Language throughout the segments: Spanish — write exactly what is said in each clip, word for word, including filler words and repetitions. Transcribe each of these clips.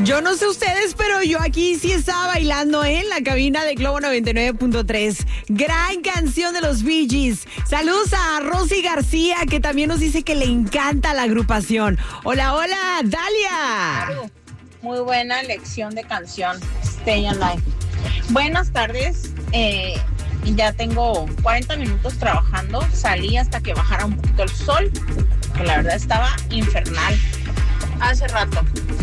Yo no sé ustedes, pero yo aquí sí estaba bailando ¿eh? en la cabina de Globo noventa y nueve punto tres. Gran canción de los Bee Gees. Saludos a Rosy García, que también nos dice que le encanta la agrupación. Hola, hola, Dalia. Muy buena elección de canción, Stay Alive. Buenas tardes. Eh, ya tengo cuarenta minutos trabajando. Salí hasta que bajara un poquito el sol, que la verdad estaba infernal hace rato.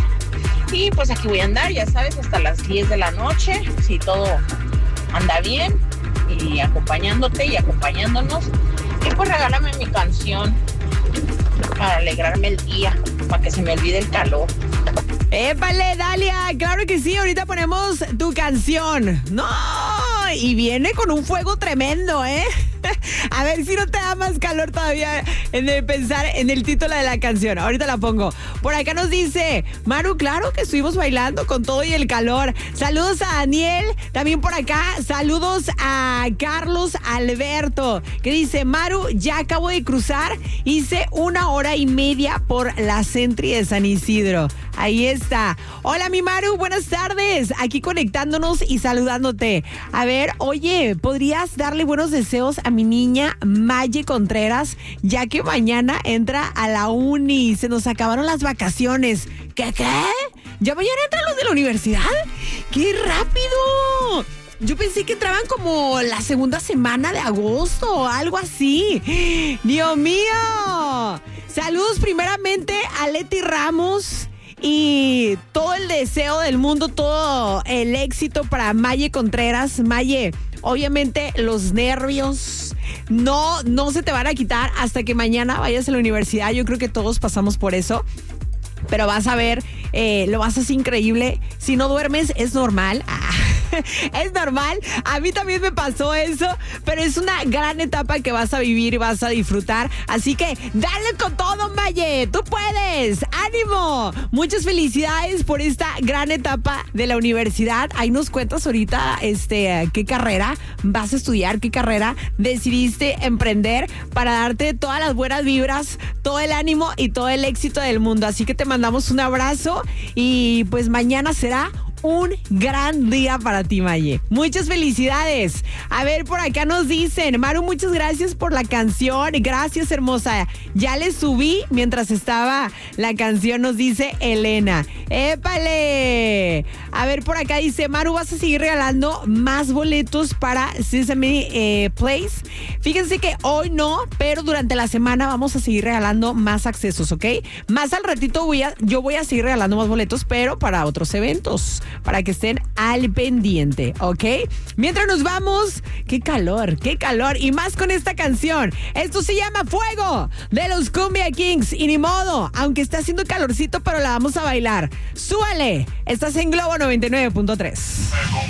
Y pues aquí voy a andar, ya sabes, hasta las diez de la noche, si todo anda bien, y acompañándote y acompañándonos. Y pues regálame mi canción para alegrarme el día, para que se me olvide el calor. ¡Épale, Dalia! Claro que sí, ahorita ponemos tu canción. ¡No! Y viene con un fuego tremendo, ¿eh? A ver si no te da más calor todavía en el pensar en el título de la canción. Ahorita la pongo. Por acá nos dice Maru, claro que estuvimos bailando con todo y el calor. Saludos a Daniel. También por acá, saludos a Carlos Alberto, que dice, Maru, ya acabo de cruzar. Hice una hora y media por la Sentry de San Isidro. Ahí está. Hola, mi Maru, buenas tardes. Aquí conectándonos y saludándote. A ver, oye, ¿podrías darle buenos deseos a mi niña Maye Contreras, ya que mañana entra a la uni? Se nos acabaron las vacaciones. ¿Qué, qué? ¿Ya mañana entran los de la universidad? ¡Qué rápido! Yo pensé que entraban como la segunda semana de agosto o algo así. ¡Dios mío! Saludos primeramente a Leti Ramos. Y todo el deseo del mundo, todo el éxito para Maye Contreras. Maye, obviamente los nervios no, no se te van a quitar hasta que mañana vayas a la universidad. Yo creo que todos pasamos por eso. Pero vas a ver, eh, lo vas a hacer increíble. Si no duermes, es normal. Ah, es normal. A mí también me pasó eso. Pero es una gran etapa que vas a vivir y vas a disfrutar. Así que dale con todo, Maye. Tú puedes. ¡Ánimo! Muchas felicidades por esta gran etapa de la universidad. Ahí nos cuentas ahorita este, qué carrera vas a estudiar, qué carrera decidiste emprender, para darte todas las buenas vibras, todo el ánimo y todo el éxito del mundo. Así que te mandamos un abrazo y pues mañana será un gran día para ti, Maye. Muchas felicidades. A ver, por acá nos dicen, Maru, muchas gracias por la canción. Gracias, hermosa. Ya le subí mientras estaba la canción, nos dice Elena. ¡Épale! A ver, por acá dice, Maru, vas a seguir regalando más boletos para Sesame eh, Place. Fíjense que hoy no, pero durante la semana vamos a seguir regalando más accesos, ¿ok? Más al ratito voy a, yo voy a seguir regalando más boletos, pero para otros eventos, para que estén al pendiente, ¿ok? Mientras nos vamos, qué calor, qué calor, y más con esta canción. Esto se llama Fuego, de los Cumbia Kings, y ni modo, aunque está haciendo calorcito, pero la vamos a bailar. Súbale, estás en Globo noventa y nueve punto tres.